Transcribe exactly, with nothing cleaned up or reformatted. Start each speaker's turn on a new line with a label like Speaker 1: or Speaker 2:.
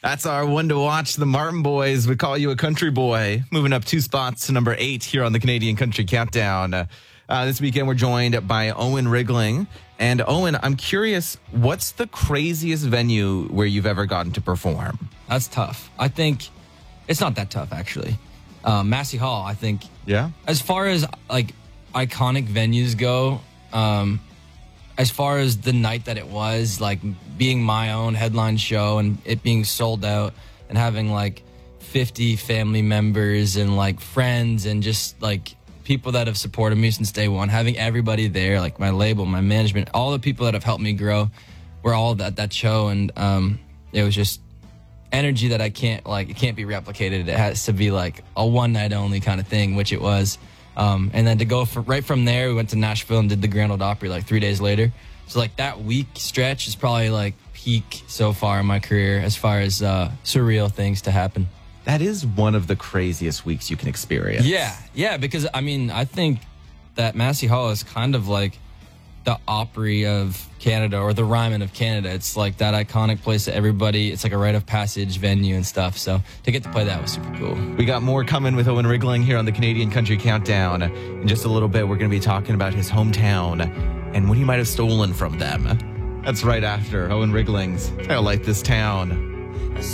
Speaker 1: That's our one to watch. The Martin Boys would call you a country boy. Moving up two spots to number eight here on the Canadian Country Countdown. Uh, this weekend, we're joined by Owen Rigling. And Owen, I'm curious, what's the craziest venue where you've ever gotten to perform?
Speaker 2: That's tough. I think it's not that tough, actually. Um, Massey Hall, I think.
Speaker 1: Yeah?
Speaker 2: As far as like iconic venues go, um, as far as the night that it was, like being my own headline show and it being sold out and having like fifty family members and like friends and just like people that have supported me since day one, having everybody there, like my label, my management, all the people that have helped me grow were all at that show. And um, it was just energy that I can't, like, it can't be replicated. It has to be like a one night only kind of thing, which it was. Um, and then to go for, right from there, we went to Nashville and did the Grand Ole Opry like three days later. So like that week stretch is probably like peak so far in my career as far as uh, surreal things to happen.
Speaker 1: That is one of the craziest weeks you can experience.
Speaker 2: Yeah, yeah, because I mean, I think that Massey Hall is kind of like the Opry of Canada or the Ryman of Canada. It's like that iconic place that everybody, it's like a rite of passage venue and stuff. So to get to play that was super cool.
Speaker 1: We got more coming with Owen Rigling here on the Canadian Country Countdown. In just a little bit, we're going to be talking about his hometown and what he might have stolen from them. That's right after Owen Rigling's I Like This Town.